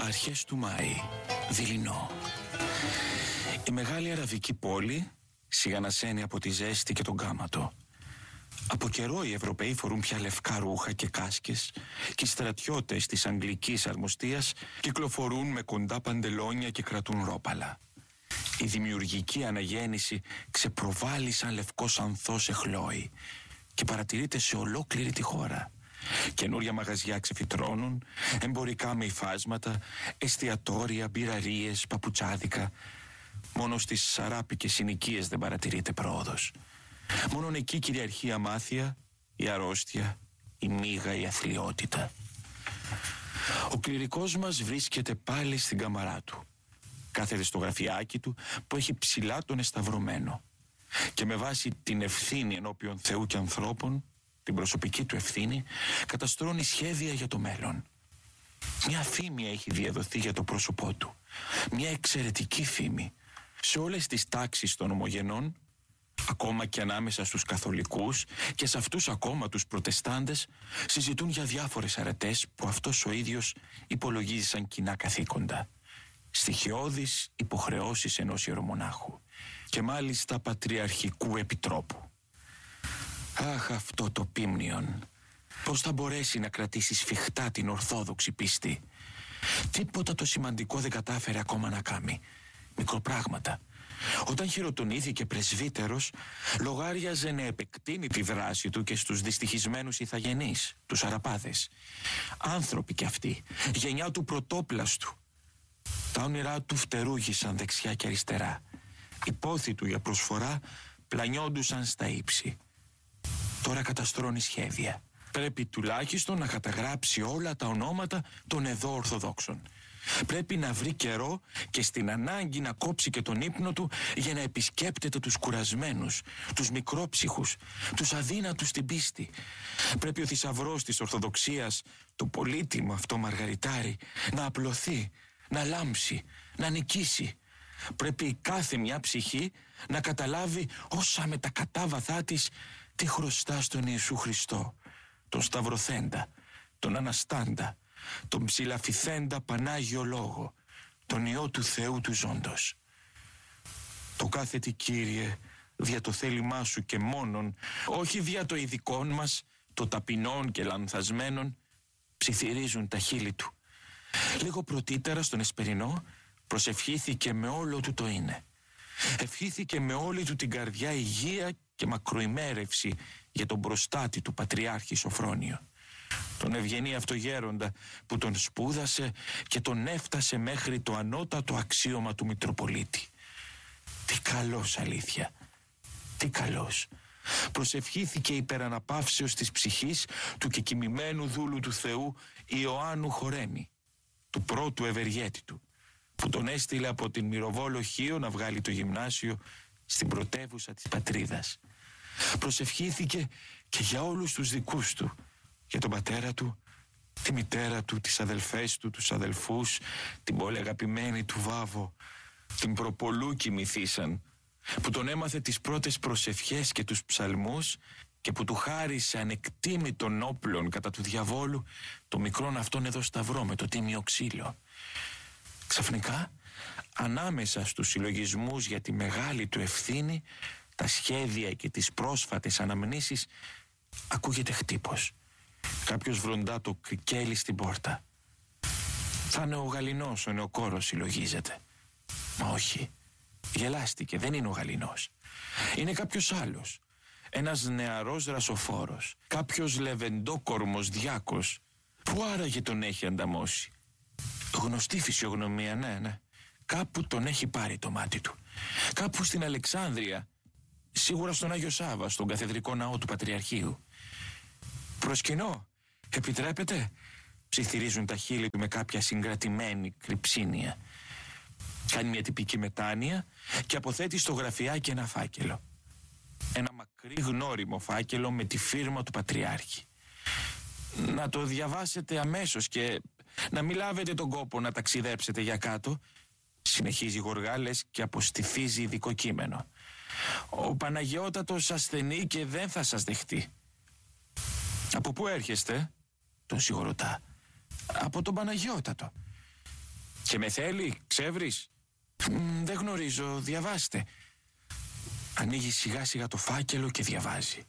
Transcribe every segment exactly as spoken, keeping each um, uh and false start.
Αρχές του Μάη, δειλινό. Η μεγάλη αραβική πόλη σιγανασένει από τη ζέστη και τον κάματο. Από καιρό οι Ευρωπαίοι φορούν πια λευκά ρούχα και κάσκες και οι στρατιώτες της Αγγλικής Αρμοστίας κυκλοφορούν με κοντά παντελόνια και κρατούν ρόπαλα. Η δημιουργική αναγέννηση ξεπροβάλλει σαν λευκός ανθός εχλόη και παρατηρείται σε ολόκληρη τη χώρα. Καινούρια μαγαζιά ξεφυτρώνουν, εμπορικά με υφάσματα, εστιατόρια, μπειραρίες, παπουτσάδικα. Μόνο στις σαράπικες συνοικίες δεν παρατηρείται πρόοδος. Μόνον εκεί κυριαρχεί η αμάθεια, η αρρώστια, η μίγα, η αθλιότητα. Ο κληρικός μας βρίσκεται πάλι στην καμαρά του. Κάθεται στο γραφιάκι του που έχει ψηλά τον εσταυρωμένο και με βάση την ευθύνη ενώπιον Θεού και ανθρώπων, την προσωπική του ευθύνη, καταστρώνει σχέδια για το μέλλον. Μια φήμη έχει διαδοθεί για το πρόσωπό του. Μια εξαιρετική φήμη. Σε όλες τις τάξεις των ομογενών, ακόμα και ανάμεσα στους καθολικούς και σε αυτούς ακόμα τους προτεστάντες, συζητούν για διάφορες αρετές που αυτός ο ίδιος υπολογίζει σαν κοινά καθήκοντα. Στοιχειώδεις υποχρεώσεις ενός ιερομονάχου και μάλιστα πατριαρχικού επιτρόπου. Αχ, αυτό το πίμνιον! Πώς θα μπορέσει να κρατήσει σφιχτά την ορθόδοξη πίστη? Τίποτα το σημαντικό δεν κατάφερε ακόμα να κάνει. Μικροπράγματα. Όταν χειροτονήθηκε πρεσβύτερος, λογάριαζε να επεκτείνει τη δράση του και στους δυστυχισμένους ηθαγενείς, τους Αραπάδες. Άνθρωποι κι αυτοί, γενιά του πρωτόπλαστου. Τα όνειρά του φτερούγησαν δεξιά και αριστερά. Οι πόθοι του για προσφορά πλανιόντουσαν στα ύψη. Τώρα καταστρώνει σχέδια. Πρέπει τουλάχιστον να καταγράψει όλα τα ονόματα των εδώ Ορθοδόξων. Πρέπει να βρει καιρό και στην ανάγκη να κόψει και τον ύπνο του για να επισκέπτεται τους κουρασμένους, τους μικρόψυχους, τους αδύνατους στην πίστη. Πρέπει ο θησαυρός της Ορθοδοξίας, το πολύτιμο αυτό μαργαριτάρι, να απλωθεί, να λάμψει, να νικήσει. Πρέπει κάθε μια ψυχή να καταλάβει όσα με τα κατάβαθά της τι χρωστά στον Ιησού Χριστό, τον Σταυρωθέντα, τον Αναστάντα, τον ψηλαφιθέντα Πανάγιο Λόγο, τον Υιό του Θεού του Ζώντος. Το κάθετη Κύριε, δια το θέλημά σου και μόνον, όχι δια το ειδικών μας, το ταπεινών και λανθασμένων, ψιθυρίζουν τα χείλη του. Λίγο πρωτήτερα στον Εσπερινό προσευχήθηκε με όλο του το είναι. Ευχήθηκε με όλη του την καρδιά υγεία και μακροημέρευση για τον προστάτη του Πατριάρχη Σοφρόνιο, τον ευγενή αυτογέροντα που τον σπούδασε και τον έφτασε μέχρι το ανώτατο αξίωμα του Μητροπολίτη. Τι καλός, αλήθεια, τι καλός. Προσευχήθηκε υπεραναπαύσεως της ψυχής του κεκοιμημένου δούλου του Θεού Ιωάννου Χορέμη, του πρώτου ευεργέτη του, που τον έστειλε από την Μυροβόλο Χίο να βγάλει το γυμνάσιο στην πρωτεύουσα της πατρίδας. Προσευχήθηκε και για όλους τους δικούς του, για τον πατέρα του, τη μητέρα του, τις αδελφές του, τους αδελφούς, την πολύ αγαπημένη του Βάβο, την προπολού κοιμηθήσαν, που τον έμαθε τις πρώτες προσευχές και τους ψαλμούς και που του χάρισε ανεκτήμητων όπλων κατά του διαβόλου το μικρόν αυτόν εδώ σταυρό με το τίμιο ξύλο. Ξαφνικά, ανάμεσα στους συλλογισμούς για τη μεγάλη του ευθύνη, τα σχέδια και τις πρόσφατες αναμνήσεις, ακούγεται χτύπος. Κάποιος βροντά το κρικέλι στην πόρτα. Θα είναι ο Γαληνός, ο νεοκόρος, συλλογίζεται. Μα όχι, γελάστηκε, δεν είναι ο Γαληνός. Είναι κάποιος άλλος. Ένας νεαρός ρασοφόρος, κάποιος λεβεντόκορμος διάκος. Πού άραγε τον έχει ανταμώσει? Γνωστή φυσιογνωμία, ναι, ναι. Κάπου τον έχει πάρει το μάτι του. Κάπου στην Αλεξάνδρεια. Σίγουρα στον Άγιο Σάββα, στον καθεδρικό ναό του Πατριαρχείου. Προσκυνώ, επιτρέπετε? Ψιθυρίζουν τα χείλη του με κάποια συγκρατημένη κρυψίνια. Κάνει μια τυπική μετάνοια και αποθέτει στο γραφιάκι ένα φάκελο. Ένα μακρύ γνώριμο φάκελο με τη φίρμα του Πατριάρχη. Να το διαβάσετε αμέσως και να μην λάβετε τον κόπο να ταξιδέψετε για κάτω. Συνεχίζει γοργάλες και αποστηθίζει ειδικό κείμενο. Ο Παναγιώτατος ασθενεί και δεν θα σας δεχτεί. Από πού έρχεστε? Τον σιγορωτά. Από τον Παναγιώτατο. Και με θέλει, ξεύρεις? Μ, δεν γνωρίζω, διαβάστε. Ανοίγει σιγά σιγά το φάκελο και διαβάζει.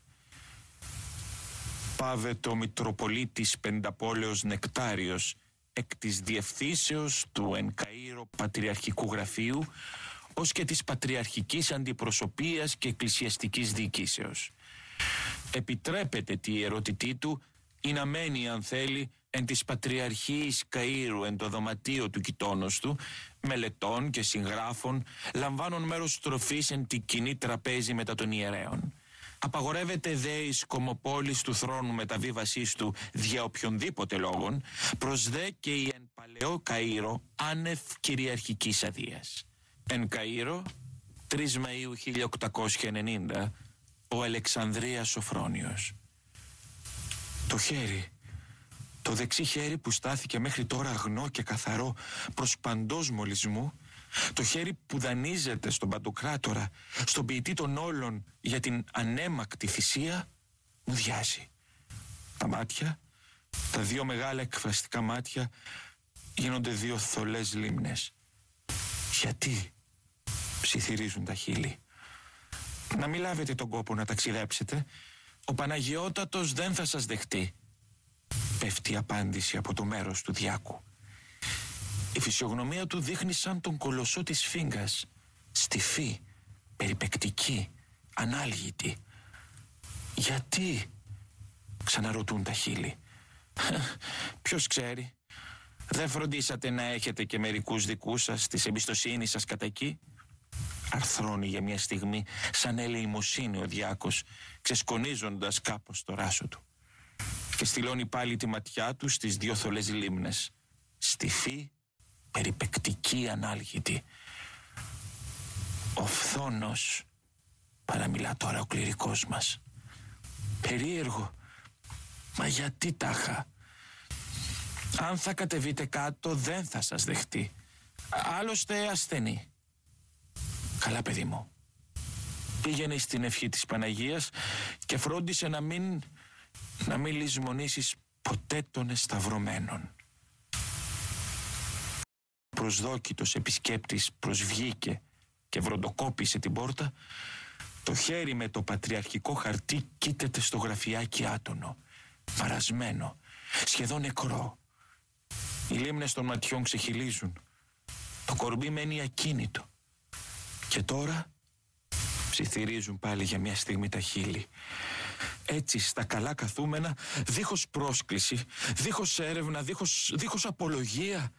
Πάβε το Μητροπολίτης Πενταπόλεως Νεκτάριος εκ της διευθύνσεως του εν Καΐρο Πατριαρχικού Γραφείου ως και της Πατριαρχικής Αντιπροσωπείας και Εκκλησιαστικής Διοικήσεως. Επιτρέπεται τη ερωτητή του ή να μένει αν θέλει εν της Πατριαρχίας Καΐρου εν το δωματίο του κοιτώνος του, μελετών και συγγράφων, λαμβάνουν μέρος στροφής εν τη κοινή τραπέζη μετά των ιερέων. Απαγορεύεται δε εις κομοπόλης του θρόνου μεταβίβασής του δια οποιονδήποτε λόγων, προς δε και η εν παλαιό Καΐρο άνευ κυριαρχικής αδείας. Εν Καΐρο, τρεις Μαΐου χίλια οκτακόσια ενενήντα, ο Αλεξανδρίας Σοφρόνιος. Το χέρι, το δεξί χέρι που στάθηκε μέχρι τώρα αγνό και καθαρό προς παντός μολυσμού, το χέρι που δανείζεται στον Παντοκράτορα, στον ποιητή των όλων για την ανέμακτη θυσία, μου διάζει. Τα μάτια, τα δύο μεγάλα εκφραστικά μάτια, γίνονται δύο θολές λίμνες. Γιατί? Ψιθυρίζουν τα χείλη. Να μην λάβετε τον κόπο να ταξιδέψετε. Ο Παναγιώτατος δεν θα σας δεχτεί. Πέφτει η απάντηση από το μέρος του Διάκου. Η φυσιογνωμία του δείχνει σαν τον κολοσσό της φίγκας, στιφή, περιπεκτική, ανάλγητη. Γιατί? Ξαναρωτούν τα χείλη. Ποιος ξέρει? Δεν φροντίσατε να έχετε και μερικούς δικούς σας της εμπιστοσύνης σας κατά εκεί? Αρθρώνει για μια στιγμή σαν ελεημοσύνη ο Διάκος, ξεσκονίζοντας κάπως το ράσο του. Και στυλώνει πάλι τη ματιά του στις δύο θολές λίμνες, στιφή, περιπεκτική, ανάλγητη. Ο φθόνος, παραμιλά τώρα ο κληρικός μας. Περίεργο, μα γιατί τάχα? Αν θα κατεβείτε κάτω δεν θα σας δεχτεί. Άλλωστε ασθενή. Καλά παιδί μου. Πήγαινε στην ευχή της Παναγίας και φρόντισε να μην, να μην λησμονήσεις ποτέ των εσταυρωμένων. Προσδόκητος επισκέπτης προσβγήκε και βροντοκόπησε την πόρτα. Το χέρι με το πατριαρχικό χαρτί κοίταται στο γραφιάκι άτονο, βαρασμένο, σχεδόν νεκρό. Οι λίμνες των ματιών ξεχυλίζουν. Το κορμί μένει ακίνητο. Και τώρα ψιθυρίζουν πάλι για μια στιγμή τα χείλη. Έτσι στα καλά καθούμενα, δίχως πρόσκληση, δίχως έρευνα, δίχως, δίχως απολογία.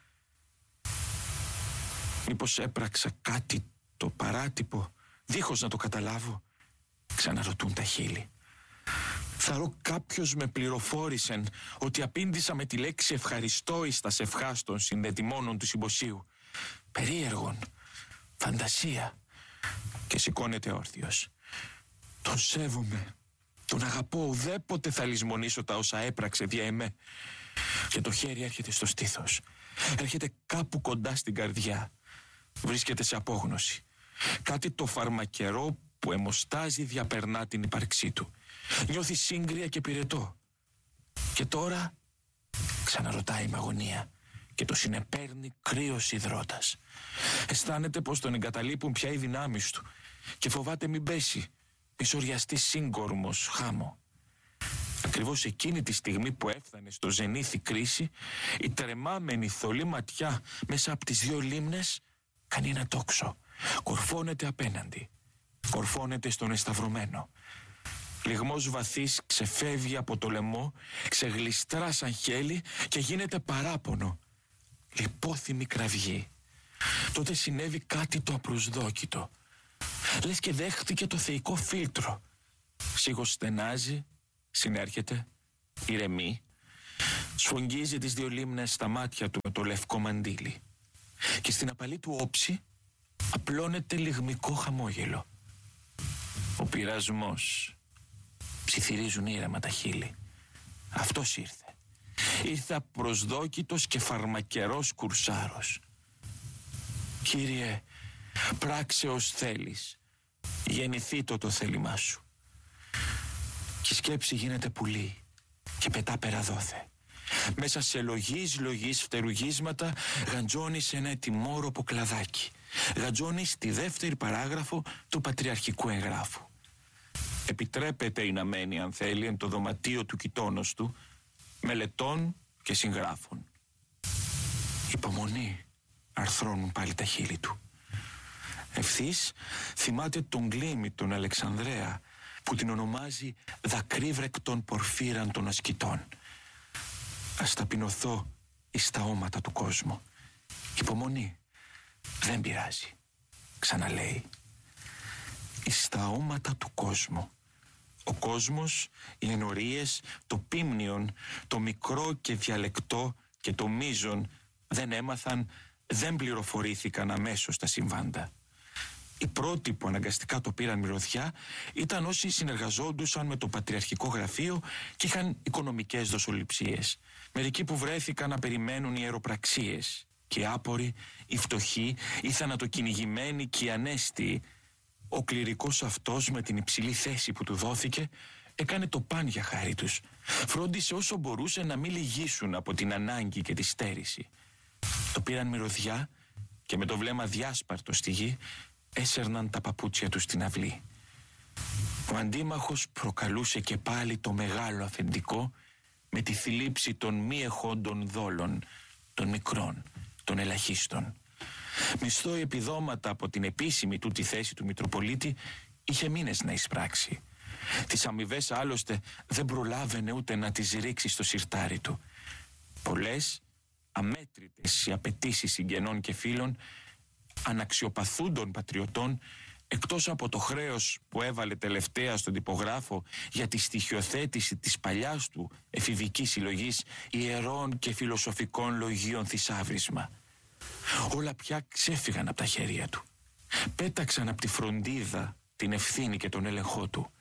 Μήπως έπραξα κάτι το παράτυπο, δίχως να το καταλάβω? Ξαναρωτούν τα χείλη. Θαρώ κάποιος με πληροφόρησεν ότι απήντησα με τη λέξη ευχαριστώ εις τα σευχάς των συνδετημόνων του συμποσίου. Περίεργον, φαντασία. Και σηκώνεται όρθιος. Τον σέβομαι, τον αγαπώ, ουδέποτε θα λησμονήσω τα όσα έπραξε δια εμέ. Και το χέρι έρχεται στο στήθος, έρχεται κάπου κοντά στην καρδιά. Βρίσκεται σε απόγνωση. Κάτι το φαρμακερό που αιμοστάζει διαπερνά την ύπαρξή του. Νιώθει σύγκρια και πυρετό. Και τώρα ξαναρωτάει με αγωνία και το συνεπέρνει κρύος υδρότας. Αισθάνεται πως τον εγκαταλείπουν πια οι δυνάμεις του και φοβάται μην πέσει, μη σοριαστεί σύγκορμος χάμω. Ακριβώς εκείνη τη στιγμή που έφτανε στο ζενήθη κρίση, η τρεμάμενη θολή ματιά μέσα από τις δύο λίμνες κάνει ένα τόξο. Κορφώνεται απέναντι. Κορφώνεται στον εσταυρωμένο. Λιγμός βαθύς ξεφεύγει από το λαιμό, ξεγλιστρά σαν χέλι και γίνεται παράπονο. Λιπόθυμη κραυγή. Τότε συνέβη κάτι το απροσδόκητο. Λες και δέχτηκε το θεϊκό φίλτρο. Σίγος στενάζει, συνέρχεται, ηρεμεί, σφογγίζει τις δύο λίμνες στα μάτια του με το λευκό μαντίλι. Και στην απαλή του όψη απλώνεται λιγμικό χαμόγελο. Ο πειρασμός. Ψιθυρίζουν ήρεμα τα χείλη. Αυτός ήρθε. Ήρθε απροσδόκητος και φαρμακερός κουρσάρος. Κύριε, πράξε ως θέλεις. Γεννηθήτω το θέλημά σου. Και η σκέψη γίνεται πουλί και πετά πέρα δόθε. Μέσα σε λογής λογής φτερουγίσματα γαντζώνει σε ένα ετοιμόρροπο κλαδάκι. Γαντζώνει στη δεύτερη παράγραφο του πατριαρχικού εγγράφου. Επιτρέπεται η να μένει, αν θέλει, εν το δωματίο του κοιτώνος του, μελετών και συγγράφων. Υπομονή, αρθρώνουν πάλι τα χείλη του. Ευθύς θυμάται τον Γκλήμη, τον Αλεξανδρέα, που την ονομάζει δακρύβρεκτον πορφύραν των ασκητών. Ας ταπεινωθώ εις τα όματα του κόσμου. Υπομονή, δεν πειράζει, ξαναλέει. Εις τα όματα του κόσμου. Ο κόσμος, οι ενορίες, το πίμνιον, το μικρό και διαλεκτό και το μείζον δεν έμαθαν, δεν πληροφορήθηκαν αμέσως τα συμβάντα. Οι πρώτοι που αναγκαστικά το πήραν μυρωδιά ήταν όσοι συνεργαζόντουσαν με το Πατριαρχικό Γραφείο και είχαν οικονομικές δοσοληψίες. Μερικοί που βρέθηκαν να περιμένουν οι αεροπραξίες. Και οι άποροι, οι φτωχοί, οι θανατοκυνηγημένοι και οι ανέστιοι. Ο κληρικός αυτός, με την υψηλή θέση που του δόθηκε, έκανε το παν για χάρη τους. Φρόντισε όσο μπορούσε να μην λυγίσουν από την ανάγκη και τη στέρηση. Το πήραν μυρωδιά και με το βλέμμα διάσπαρτο στη γη έσερναν τα παπούτσια τους στην αυλή. Ο αντίμαχος προκαλούσε και πάλι το μεγάλο αφεντικό με τη θλίψη των μη εχόντων δόλων, των μικρών, των ελαχίστων. Μισθό επιδόματα από την επίσημη τούτη θέση του Μητροπολίτη είχε μήνες να εισπράξει. Τις αμοιβές άλλωστε δεν προλάβαινε ούτε να τις ρίξει στο σιρτάρι του. Πολλές, αμέτρητες οι απαιτήσεις συγγενών και φίλων, αναξιοπαθούντων πατριωτών, εκτός από το χρέος που έβαλε τελευταία στον τυπογράφο για τη στοιχειοθέτηση της παλιάς του εφηβικής συλλογής ιερών και φιλοσοφικών λογίων θησάβρισμα. Όλα πια ξέφυγαν από τα χέρια του. Πέταξαν από τη φροντίδα την ευθύνη και τον έλεγχό του.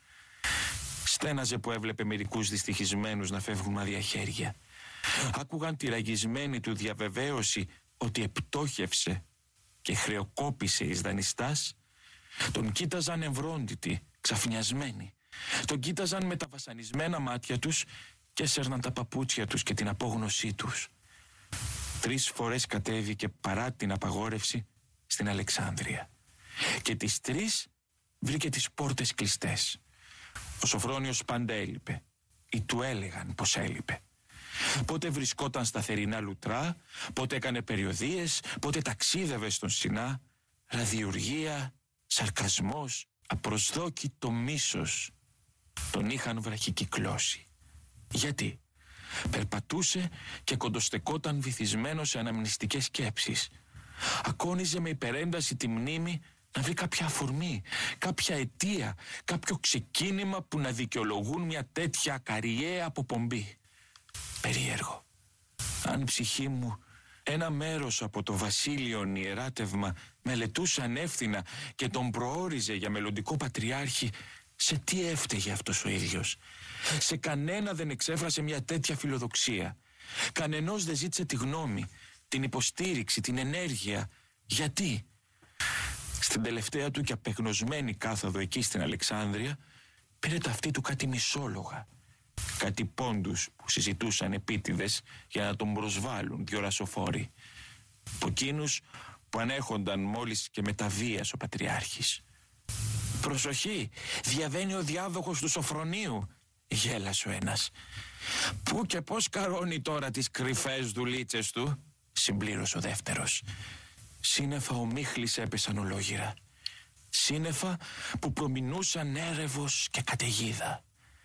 Στέναζε που έβλεπε μερικούς δυστυχισμένους να φεύγουν άδεια χέρια. Άκουγαν τη ραγισμένη του διαβεβαίωση ότι επτόχευσε και χρεοκόπησε εις δανειστάς. Τον κοίταζαν ευρώντιτοι, ξαφνιασμένοι. Τον κοίταζαν με τα βασανισμένα μάτια τους και έσερναν τα παπούτσια τους και την απόγνωσή τους. Τρεις φορές κατέβηκε παρά την απαγόρευση στην Αλεξάνδρεια. Και τις τρεις βρήκε τις πόρτες κλειστές. Ο Σοφρόνιος πάντα έλειπε ή του έλεγαν πως έλειπε. Πότε βρισκόταν στα θερινά λουτρά, πότε έκανε περιοδίες, πότε ταξίδευε στον Σινά. Ραδιουργία, σαρκασμός, απροσδόκητο μίσος τον είχαν βραχικυκλώσει. Γιατί? Περπατούσε και κοντοστεκόταν βυθισμένο σε αναμνηστικές σκέψεις. Ακόνιζε με υπερένταση τη μνήμη να βρει κάποια αφορμή, κάποια αιτία, κάποιο ξεκίνημα που να δικαιολογούν μια τέτοια ακαριαία αποπομπή. Περίεργο. Αν η ψυχή μου ένα μέρος από το βασίλειον ιεράτευμα μελετούσε ανεύθυνα και τον προόριζε για μελλοντικό πατριάρχη, σε τι έφταιγε αυτός ο ίδιος? Σε κανένα δεν εξέφρασε μια τέτοια φιλοδοξία. Κανενός δεν ζήτησε τη γνώμη, την υποστήριξη, την ενέργεια. Γιατί? Στην τελευταία του και απεγνωσμένη κάθοδο εκεί στην Αλεξάνδρεια πήρε ταυτί του κάτι μισόλογα, κάτι πόντους που συζητούσαν επίτηδες για να τον προσβάλλουν δυο ρασοφόροι, από εκείνους που ανέχονταν μόλις και με τα βίας ο πατριάρχης. «Προσοχή, διαβαίνει ο διάδοχος του Σοφρονίου», γέλασε ο ένας. «Πού και πώς καρώνει τώρα τις κρυφές δουλίτσες του», συμπλήρωσε ο δεύτερος. Σύννεφα ομίχλης έπεσαν ολόγυρα. Σύννεφα που προμηνούσαν έρευος και καταιγίδα.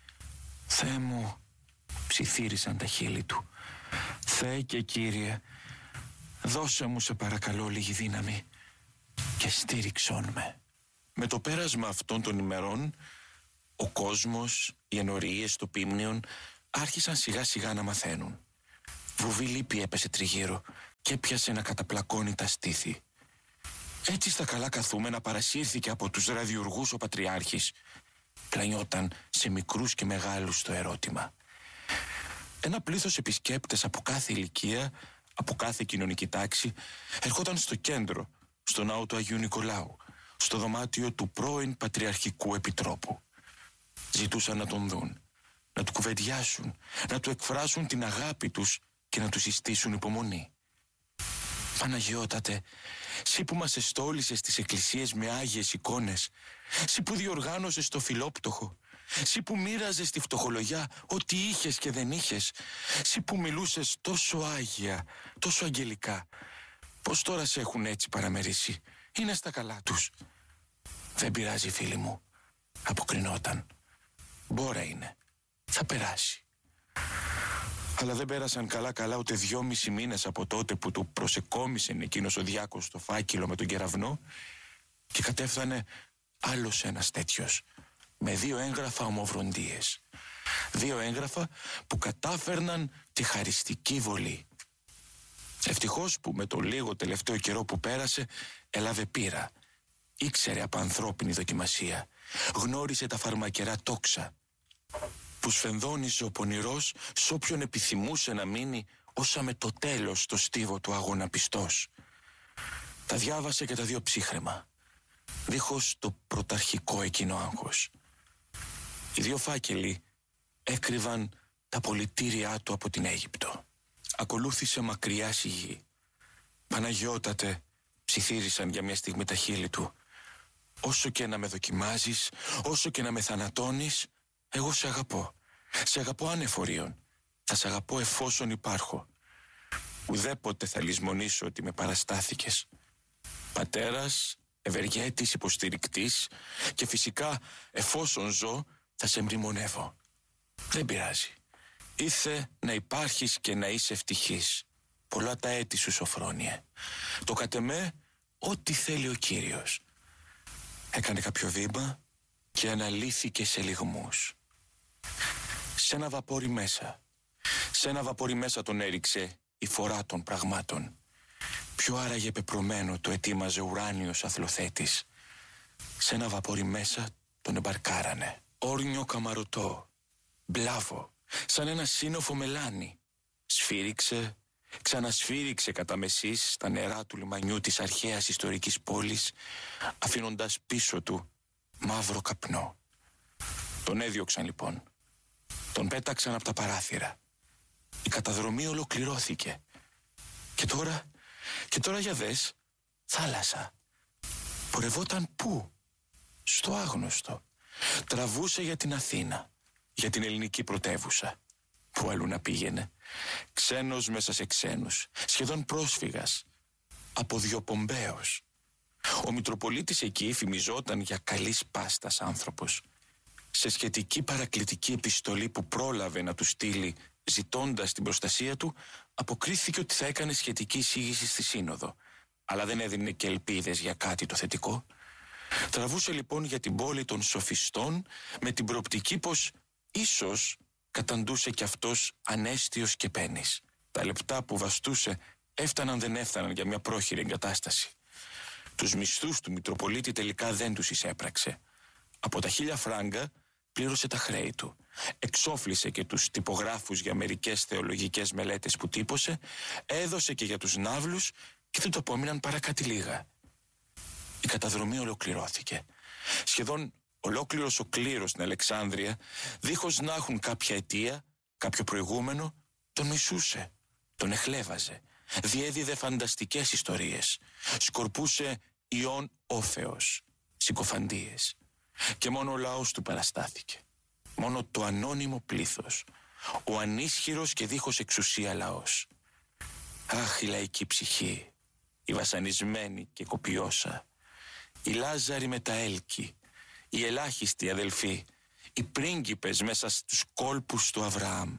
«Θεέ μου», ψιθύρισαν τα χείλη του, «Θεέ και Κύριε, δώσε μου σε παρακαλώ λίγη δύναμη και στήριξόν με». Με το πέρασμα αυτών των ημερών, ο κόσμος, οι ενορίες, το πίμνιον άρχισαν σιγά σιγά να μαθαίνουν. Βουβή λύπη έπεσε τριγύρω και έπιασε να καταπλακώνει τα στήθη. Έτσι στα καλά καθούμενα παρασύρθηκε από τους ραδιουργούς ο Πατριάρχης. Πλανιόταν σε μικρούς και μεγάλους το ερώτημα. Ένα πλήθος επισκέπτες από κάθε ηλικία, από κάθε κοινωνική τάξη, ερχόταν στο κέντρο, στο ναό του Αγίου Νικολάου, στο δωμάτιο του πρώην Πατριαρχικού Επιτρόπου. Ζητούσαν να τον δουν, να του κουβεντιάσουν, να του εκφράσουν την αγάπη τους και να του συστήσουν υπομονή. Παναγιώτατε, σύ που μας εστόλησες στις εκκλησίες με άγιες εικόνες, σύ που διοργάνωσες το φιλόπτωχο, σύ που μοίραζες τη φτωχολογιά ό,τι είχες και δεν είχες, σύ που μιλούσες τόσο άγια, τόσο αγγελικά, πως τώρα σε έχουν έτσι παραμερίσει? Είναι στα καλά τους. Δεν πειράζει, φίλοι μου, αποκρινόταν. Μπόρα είναι, θα περάσει. Αλλά δεν πέρασαν καλά-καλά ούτε δυόμισι μήνες από τότε που του προσεκόμισε εκείνος ο διάκος στο φάκελο με τον κεραυνό και κατέφθανε άλλος ένας τέτοιος, με δύο έγγραφα ομοβροντίες. Δύο έγγραφα που κατάφερναν τη χαριστική βολή. Ευτυχώς που με το λίγο τελευταίο καιρό που πέρασε έλαβε πείρα. Ήξερε από ανθρώπινη δοκιμασία. Γνώρισε τα φαρμακερά τόξα που σφενδόνιζε ο πονηρός σ' όποιον επιθυμούσε να μείνει όσα με το τέλος στο στίβο του αγώνα πιστός. Τα διάβασε και τα δύο ψύχρεμα, δίχως το πρωταρχικό εκείνο άγχος. Οι δύο φάκελοι έκρυβαν τα πολιτήριά του από την Αίγυπτο. Ακολούθησε μακριά σιγή. Παναγιώτατε, ψιθύρισαν για μια στιγμή τα χείλη του, όσο και να με δοκιμάζεις, όσο και να με θανατώνεις, εγώ σε αγαπώ. Σε αγαπώ ανεφορίων. Θα σε αγαπώ εφόσον υπάρχω. Ουδέποτε θα λησμονήσω ότι με παραστάθηκες. Πατέρας, ευεργέτης, υποστηρικτής και φυσικά εφόσον ζω θα σε μνημονεύω. Δεν πειράζει. Ήθε να υπάρχεις και να είσαι ευτυχής. Πολλά τα έτη σου, Σοφρόνιε. Το κατ' εμέ ό,τι θέλει ο Κύριος. Έκανε κάποιο βήμα και αναλύθηκε σε λυγμούς. Σε ένα βαπόρι μέσα. Σε ένα βαπόρι μέσα τον έριξε η φορά των πραγμάτων. Πιο άραγε πεπρωμένο το ετοίμαζε ουράνιος αθλοθέτης. Σε ένα βαπόρι μέσα τον εμπαρκάρανε. Όρνιο καμαρωτό, μπλάβο, σαν ένα σύννοφο μελάνι. Σφύριξε, ξανασφύριξε κατά μεσής στα νερά του λιμανιού της αρχαίας ιστορικής πόλης, αφήνοντας πίσω του μαύρο καπνό. Τον έδιωξαν λοιπόν. Τον πέταξαν από τα παράθυρα. Η καταδρομή ολοκληρώθηκε. Και τώρα, και τώρα για δες, θάλασσα. Πορευόταν πού? Στο άγνωστο. Τραβούσε για την Αθήνα, για την ελληνική πρωτεύουσα. Πού αλλού να πήγαινε? Ξένος μέσα σε ξένους, σχεδόν πρόσφυγας, αποδιοπομπαίος. Ο Μητροπολίτης εκεί φημιζόταν για καλής πάστας άνθρωπος. Σε σχετική παρακλητική επιστολή που πρόλαβε να του στείλει ζητώντας την προστασία του, αποκρίθηκε ότι θα έκανε σχετική εισήγηση στη Σύνοδο, αλλά δεν έδινε και ελπίδες για κάτι το θετικό. Τραβούσε λοιπόν για την πόλη των σοφιστών με την προοπτική πως ίσως καταντούσε κι αυτός ανέστιος και πένης. Τα λεπτά που βαστούσε έφταναν δεν έφταναν για μια πρόχειρη εγκατάσταση. Τους μισθούς του Μητροπολίτη τελικά δεν τους εισέπραξε. Από τα χίλια φράγκα πλήρωσε τα χρέη του. Εξόφλησε και τους τυπογράφους για μερικές θεολογικές μελέτες που τύπωσε, έδωσε και για τους ναύλους και δεν το απόμειναν παρά κάτι λίγα. Η καταδρομή ολοκληρώθηκε. Σχεδόν ολόκληρος ο κλήρος στην Αλεξάνδρεια, δίχως να έχουν κάποια αιτία, κάποιο προηγούμενο, τον μισούσε, τον εχλέβαζε, διέδιδε φανταστικές ιστορίες, σκορπούσε ιών όφεως, συκοφαντίες. Και μόνο ο λαός του παραστάθηκε. Μόνο το ανώνυμο πλήθος, ο ανίσχυρος και δίχως εξουσία λαός. Αχ, η λαϊκή ψυχή, η βασανισμένη και κοπιώσα, οι Λάζαροι με τα έλκη, οι ελάχιστοι αδελφοί, οι πρίγκιπες μέσα στους κόλπους του Αβραάμ.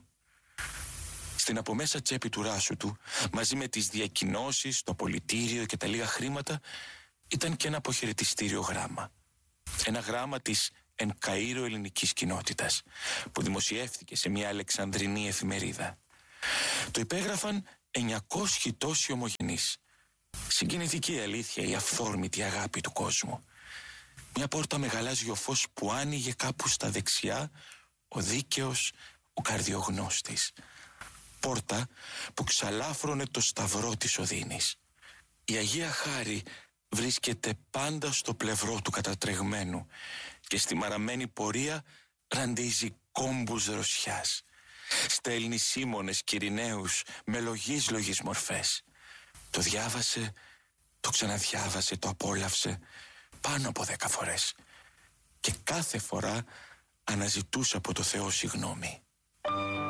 Στην απομέσα τσέπη του ράσου του, μαζί με τις διακοινώσεις, το πολιτήριο και τα λίγα χρήματα, ήταν και ένα αποχαιρετιστήριο γράμμα. Ένα γράμμα της εν Καΐρο ελληνικής κοινότητας, που δημοσιεύθηκε σε μια αλεξανδρινή εφημερίδα. Το υπέγραφαν εννιακόσιοι τόσοι ομογενείς. Συγκινητική αλήθεια η αυθόρμητη αγάπη του κόσμου. Μια πόρτα με γαλάζιο φως που άνοιγε κάπου στα δεξιά, ο δίκαιος, ο καρδιογνώστης. Πόρτα που ξαλάφρωνε το σταυρό της οδύνης. Η Αγία Χάρη βρίσκεται πάντα στο πλευρό του κατατρεγμένου και στη μαραμένη πορεία ραντίζει κόμπους δροσιάς. Στέλνει Σίμωνες Κυριναίους με λογής-λογής μορφές. Το διάβασε, το ξαναδιάβασε, το απόλαυσε πάνω από δέκα φορές. Και κάθε φορά αναζητούσε από το Θεό συγγνώμη.